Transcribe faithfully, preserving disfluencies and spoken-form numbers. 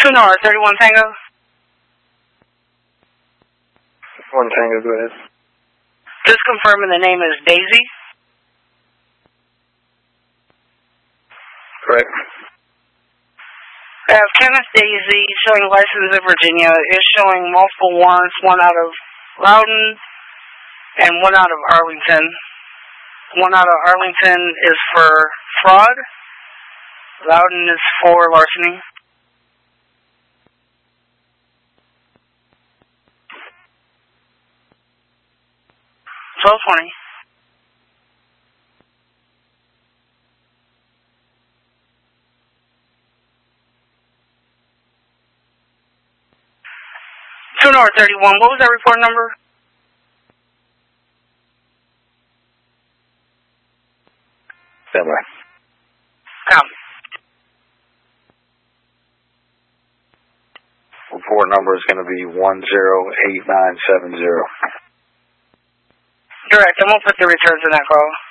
Sonora, thirty-one Tango. one Tango, go ahead. Just confirming the name is Daisy. Correct. I have Kenneth Daisy showing license in Virginia. It's showing multiple warrants, one out of Loudoun and one out of Arlington. One out of Arlington is for fraud. Loudoun is for larceny. twelve twenty. Two North thirty-one. What was that report number? Stand by. Copy. Report number is going to be one zero eight nine seven zero. Direct. I'm going to put the returns in that call.